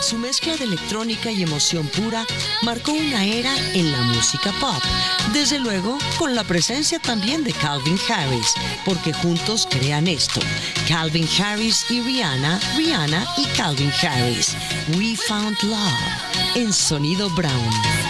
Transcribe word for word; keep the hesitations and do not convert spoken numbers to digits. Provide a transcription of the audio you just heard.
Su mezcla de electrónica y emoción pura marcó una era en la música pop. Desde luego, con la presencia también de Calvin Harris, porque juntos crean esto. Calvin Harris y Rihanna, Rihanna y Calvin Harris. We Found Love en Sonido Brown.